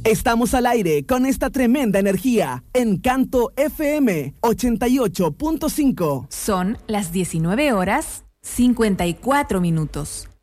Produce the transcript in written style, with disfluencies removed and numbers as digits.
Estamos al aire con esta tremenda energía. Encanto FM 88.5. Son las 19 horas 54 minutos.